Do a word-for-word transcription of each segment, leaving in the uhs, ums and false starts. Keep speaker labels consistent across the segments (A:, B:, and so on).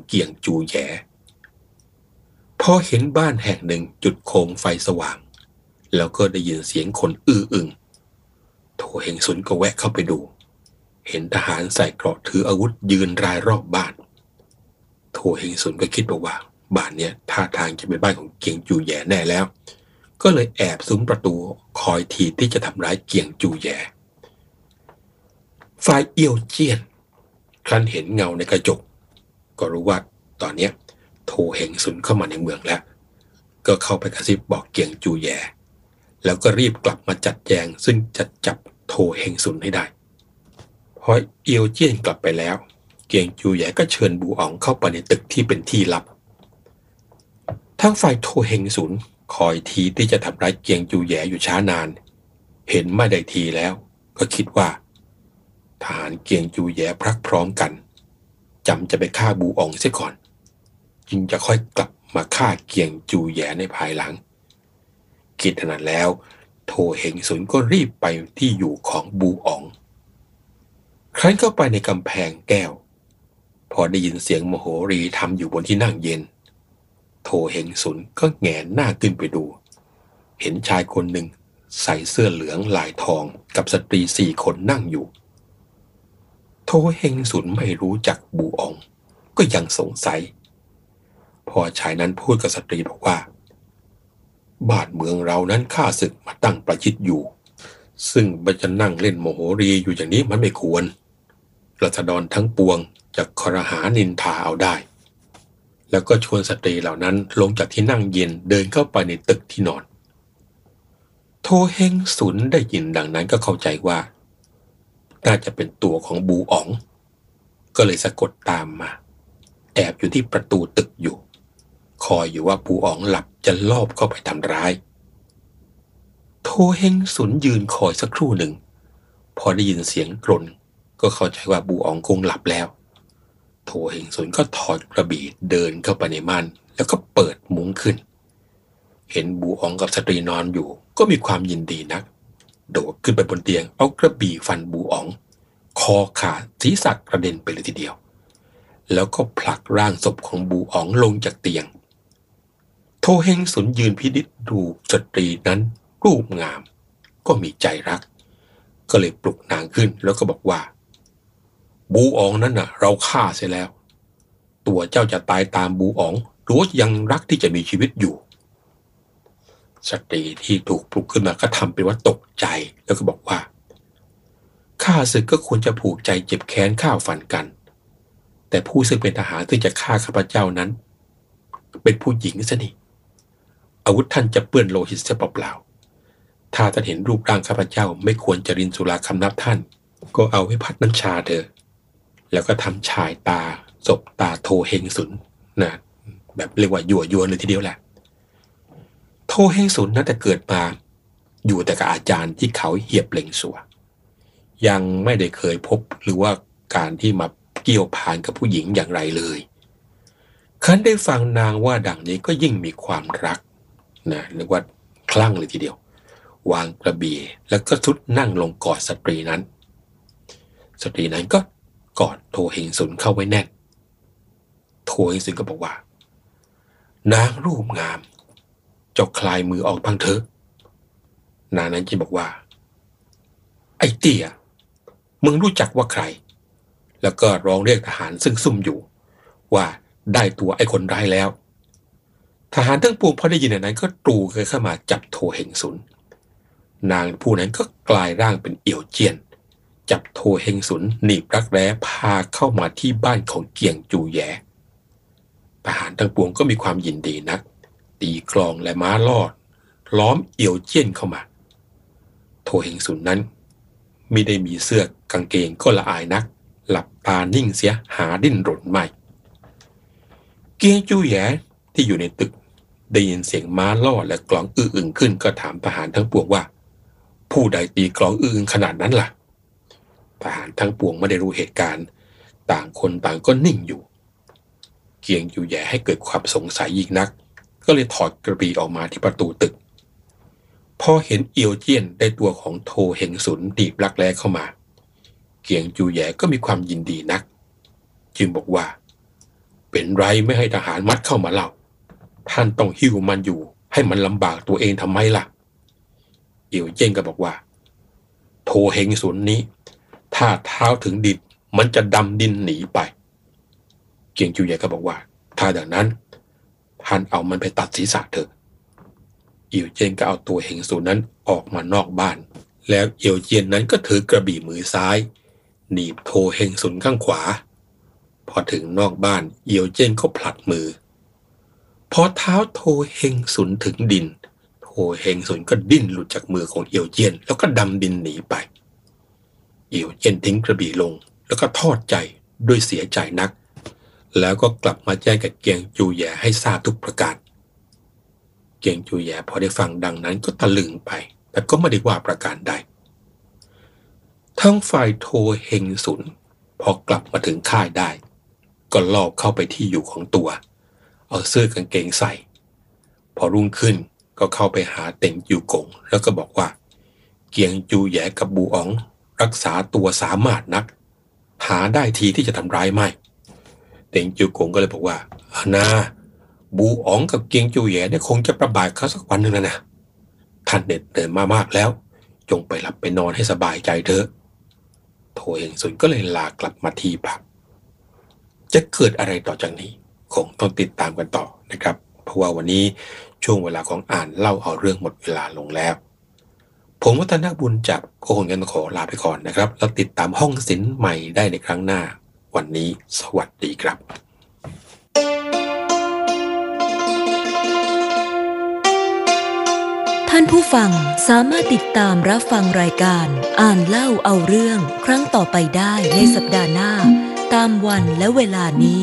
A: เกียงจูแย่พอเห็นบ้านแห่งหนึ่งจุดโคมไฟสว่างแล้วก็ได้ยินเสียงคนอื้ออึงโถเฮงสุนก็แวะเข้าไปดูเห็นทหารใส่เกราะถืออาวุธยืนรายรอบบ้านโถเฮงสุนก็คิดว่าบ้านเนี้ยท่าทางจะเป็นบ้านของเกียงจูแย่แน่แล้วก็เลยแอบซุ้มประตูคอยทีที่จะทำร้ายเกียงจูแย่ฝ่ายเอียวเจี้ยนครั้นเห็นเงาในกระจกก็รู้ว่าตอนนี้โถเฮงสุนเข้ามาในเมืองแล้วก็เข้าไปกระซิบบอกเกียงจูแย่แล้วก็รีบกลับมาจัดแจงซึ่งจะจับโถเฮงสุนให้ได้พอเอียวเจี้ยนกลับไปแล้วเกียงจูแย่ก็เชิญบูอ๋องเข้าไปในตึกที่เป็นที่ลับทั้งฝ่ายโถเฮงสุนคอยทีที่จะทำร้ายเกียงจูแย่อยู่ช้านานเห็นไม่ได้ทีแล้วก็คิดว่าทหารเกียงจูแย่พรักพร้อมกันจำจะไปฆ่าบูอ๋องเสียก่อนจึงจะค่อยกลับมาฆ่าเกียงจูแย่ในภายหลังคิดขนาดแล้วโถเฮงสุนก็รีบไปที่อยู่ของบูอ๋องครั้นเข้าไปในกำแพงแก้วพอได้ยินเสียงโมโหรีทำอยู่บนที่นั่งเย็นโถเฮงสุนก็แงนหน้าขึ้นไปดูเห็นชายคนหนึ่งใส่เสื้อเหลืองลายทองกับสตรีสี่คนนั่งอยู่โถเฮงสุนไม่รู้จักบูอ๋องก็ยังสงสัยพอชายนั้นพูดกับสตรีบอกว่าบ้านเมืองเรานั้นข้าศึกมาตั้งประชิดอยู่ซึ่งมันจะนั่งเล่นโมโหรีอยู่อย่างนี้มันไม่ควรราษฎรทั้งปวงจะครหานินทาเอาได้แล้วก็ชวนสตรีเหล่านั้นลงจากที่นั่งเย็นเดินเข้าไปในตึกที่นอนโถเฮงสุนได้ยินดังนั้นก็เข้าใจว่าน่าจะเป็นตัวของบูอ๋องก็เลยสะกดตามมาแอบอยู่ที่ประตูตึกอยู่คอยอยู่ว่าบูอ๋องหลับจะลอบเข้าไปทำร้ายโถเฮงสุนยืนคอยสักครู่หนึ่งพอได้ยินเสียงกรนก็เข้าใจว่าบูอ๋องคงหลับแล้วโถเฮงสุนก็ถอดกระบี่เดินเข้าไปในม่านแล้วก็เปิดมุ้งขึ้นเห็นบูอ๋องกับสตรีนอนอยู่ก็มีความยินดีนักโดดขึ้นไปบนเตียงเอากระบี่ฟันบูอ๋องคอขาดศีรษะกระเด็นไปเลยทีเดียวแล้วก็ผลักร่างศพของบูอ๋องลงจากเตียงโถเฮงสุนยืนพินิจดูสตรีนั้นรูปงามก็มีใจรักก็เลยปลุกนางขึ้นแล้วก็บอกว่าบูอ๋องนั้นน่ะเราฆ่าเสียแล้วตัวเจ้าจะตายตามบูอ๋องหรือยังรักที่จะมีชีวิตอยู่สตรีที่ถูกปลุกขึ้นมาก็ทำเป็นว่าตกใจแล้วก็บอกว่าข้าศึกก็ควรจะผูกใจเจ็บแค้นข้าวฟันกันแต่ผู้ซึ่งเป็นทหารที่จะฆ่าข้าพเจ้านั้นเป็นผู้หญิงซะนี่อาวุธท่านจะเปื้อนโลหิตเสียเปล่าๆถ้าท่านเห็นรูปร่างข้าพเจ้าไม่ควรจะรินสุราคำนับท่านก็เอาไว้พัดน้ำชาเถอะแล้วก็ทำชายตาศพตาโถเฮงสุนนะแบบเรียกว่ายั่วยวนเลยทีเดียวแหละโถเฮงสุนนั้นแต่เกิดมาอยู่แต่กับอาจารย์ที่เขาเหียบเล็งสัวยังไม่ได้เคยพบหรือว่าการที่มาเกี่ยวพานกับผู้หญิงอย่างไรเลยครั้นได้ฟังนางว่าดังนี้ก็ยิ่งมีความรักนะเรียกว่าคลั่งเลยทีเดียววางกระบี่แล้วก็ทุดนั่งลงกอดสตรีนั้นสตรีนั้นก็กอดโถเฮงสุนเข้าไว้แน่นโถเฮงสุนก็บอกว่านางรูปงามเจ้าคลายมือออกบ้างเถอะนางนั้นจึงบอกว่าไอ้เตี้ยมึงรู้จักว่าใครแล้วก็ร้องเรียกทหารซึ่งซุ่มอยู่ว่าได้ตัวไอ้คนร้ายแล้วทหารทั้งปวงพอได้ยินอย่างนั้นก็ตรูเข้ามาจับโถเฮงสุนนางผู้นั้นก็กลายร่างเป็นเอี่ยวเจี้ยนจับโถเฮงสุนหนีบรักแร้พาเข้ามาที่บ้านของเกียงจูแย่ทหารทั้งปวงก็มีความยินดีนักตีกลองและม้าลอดล้อมเอี่ยวเจี้ยนเข้ามาโถเฮงสุนนั้นไม่ได้มีเสื้อกางเกงก็ละอายนักหลับตานิ่งเสียหาดิ้นรนไม่เกียงจูแย่ที่อยู่ในตึกได้ยินเสียงม้าลอดและกลองอื้ออึงขึ้นก็ถามทหารทั้งปวงว่าผู้ใดตีกลองอื้ออึงขนาดนั้นล่ะทหารทั้งปวงไม่ได้รู้เหตุการณ์ต่างคนต่างก็นิ่งอยู่เกียงจูแย่ให้เกิดความสงสัยยิ่งนักก็เลยถอดกระบี่ออกมาที่ประตูตึกพอเห็นเอียวเจี้ยนได้ตัวของโถเฮงสุนดีบรักแร้เข้ามาเกียงจูแย่ก็มีความยินดีนักจึงบอกว่าไปเป็นไรไม่ให้ทหารมัดเข้ามาเล่าท่านต้องหิ้วมันอยู่ให้มันลำบากตัวเองทำไมล่ะเอี่ยวเจ้งก็บอกว่าโทเฮงสุนนี้ถ้าเท้าถึงดินมันจะดำดินหนีไปเกียงจูใหญ่ก็บอกว่าถ้าดังนั้นท่านเอามันไปตัดศีรษะเถอะเอี่ยวเจียนก็เอาตัวเฮงสุนนั้นออกมานอกบ้านแล้วเอี่ยวเจียนนั้นก็ถือกระบี่มือซ้ายหนีบโทเฮงสุนข้างขวาพอถึงนอกบ้านเอี่ยวเจียนก็ผลัดมือพอเท้าโทเฮงสุนถึงดินโทเฮงสุนก็ดิ้นหลุดจากมือของเอี่ยวเจียนแล้วก็ดำดินหนีไปเอี่ยวเจียนทิ้งกระบี่ลงแล้วก็ทอดใจด้วยเสียใจนักแล้วก็กลับมาแจ้งกับเกียงจูแย่ให้ทราบทุกประการเกียงจูแย่พอได้ฟังดังนั้นก็ตะลึงไปแต่ก็ไม่ได้ว่าประการใดทั้งฝ่ายโทเฮงสุนพอกลับมาถึงค่ายได้ก็ลอบเข้าไปที่อยู่ของตัวเอาเสื้อกางเกงใส่พอรุ่งขึ้นก็เข้าไปหาเต็งจิวกงแล้วก็บอกว่าเกียงจูแย่กับบูอ๋องรักษาตัวสามารถนักหาได้ทีที่จะทำร้ายไม่เต็งจิวกงก็เลยบอกว่าอานาบูอ๋องกับเกียงจูแย่เนี่ยคงจะประบาดเขาสักวันหนึ่งแล้วนะท่านเหน็ดเหนื่อยมามากแล้วจงไปหลับไปนอนให้สบายใจเถอะโทเฮงสุนก็เลยลากลับมาที่พักจะเกิดอะไรต่อจากนี้คงต้องติดตามกันต่อนะครับเพราะว่าวันนี้ช่วงเวลาของอ่านเล่าเอาเรื่องหมดเวลาลงแล้วผมวัฒนบุญจับก็คงจะขอลาไปก่อนนะครับแล้วติดตามห้องศิลป์ใหม่ได้ในครั้งหน้าวันนี้สวัสดีครับ
B: ท่านผู้ฟังสามารถติดตามรับฟังรายการอ่านเล่าเอาเรื่องครั้งต่อไปได้ในสัปดาห์หน้าตามวันและเวลานี้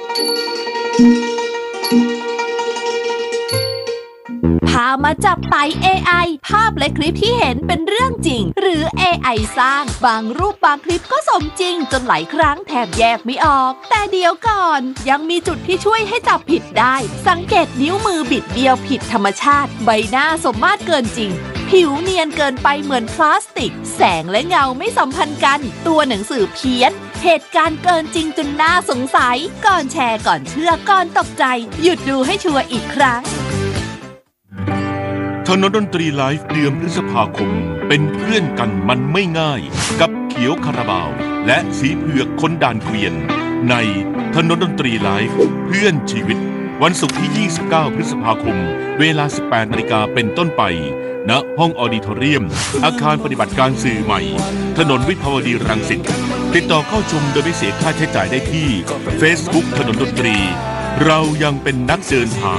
C: พามาจับไต่ เอ ไอ ภาพและคลิปที่เห็นเป็นเรื่องจริงหรือ เอ ไอ สร้างบางรูปบางคลิปก็สมจริงจนหลายครั้งแทบแยกไม่ออกแต่เดี๋ยวก่อนยังมีจุดที่ช่วยให้จับผิดได้สังเกตนิ้วมือบิดเบี้ยวผิดธรรมชาติใบหน้าสมมาตรเกินจริงผิวเนียนเกินไปเหมือนพลาสติกแสงและเงาไม่สัมพันธ์กันตัวหนังสือเพี้ยนเหตุการณ์เกินจริงจนน่าสงสัยก่อนแชร์ก่อนเชื่อก่อนตกใจหยุดดูให้ชัวร์อีกครั้ง
D: ถนนดนตรีไลฟ์เดือนพฤษภาคมเป็นเพื่อนกันมันไม่ง่ายกับเขียวคาราบาวและสีเผือกคนด่านเกวียนในถนนดนตรีไลฟ์เพื่อนชีวิตวันศุกร์ที่ยี่สิบเก้าพฤษภาคมเวลา สิบแปดนาฬิกา นเป็นต้นไปณห้องออดิทอเรียมอาคารปฏิบัติการสื่อใหม่ถนนวิภาวดีรังสิตติดต่อเข้าชมโดยไม่เสียค่าใช้จ่ายได้ที่ Facebook ถนนดนตรีเรายังเป็นนักเดินทาง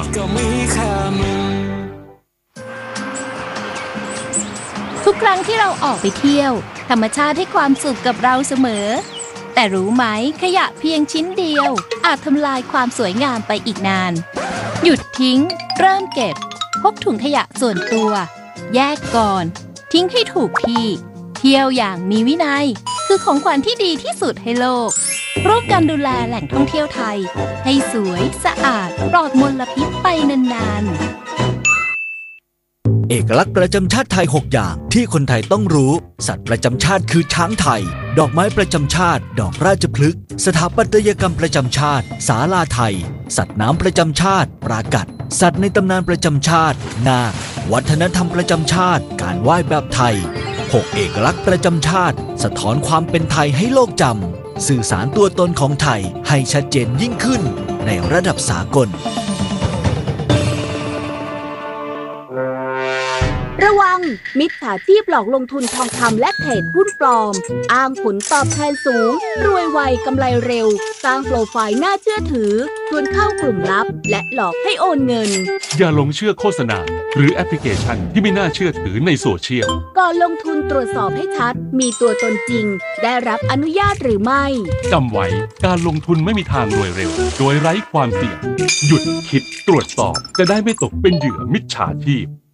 C: ทุกครั้งที่เราออกไปเที่ยวธรรมชาติให้ความสุขกับเราเสมอแต่รู้ไหมขยะเพียงชิ้นเดียวอาจทำลายความสวยงามไปอีกนานหยุดทิ้งเริ่มเก็บพกถุงขยะส่วนตัวแยกก่อนทิ้งให้ถูกที่เที่ยวอย่างมีวินัยคือของขวัญที่ดีที่สุดให้โลกร่วมกันดูแลแหล่งท่องเที่ยวไทยให้สวยสะอาดปลอดมลพิษไปนานๆ
E: เอกลักษณ์ประจำชาติไทยหกอย่างที่คนไทยต้องรู้สัตว์ประจำชาติคือช้างไทยดอกไม้ประจำชาติดอกราชพฤกษ์สถาปัตยกรรมประจำชาติศาลาไทยสัตว์น้ำประจำชาติปรากัดสัตว์ในตำนานประจำชาตินาควัฒนธรรมประจำชาติการไหว้แบบไทยหกเอกลักษณ์ประจำชาติสะท้อนความเป็นไทยให้โลกจำสื่อสารตัวตนของไทยให้ชัดเจนยิ่งขึ้นในระดับสากล
C: ระวังมิจฉาชีพหลอกลงทุนทองคำและเทรดหุ้นปลอมอ้างผลตอบแทนสูงรวยไวกำไรเร็วสร้างโปรไฟล์น่าเชื่อถือชวนเข้ากลุ่มลับและหลอกให้โอนเงิน
D: อย่าหลงเชื่อโฆษณาหรือแอปพลิเคชันที่ไม่น่าเชื่อถือในโซเชียล
C: ก่อนลงทุนตรวจสอบให้ชัดมีตัวตนจริงได้รับอนุญาตหรือไม่
D: จำไว้การลงทุนไม่มีทางรวยเร็วโดยไร้ความเสี่ยงหยุดคิดตรวจสอบจะได้ไม่ตกเป็นเหยื่อมิจฉาชีพ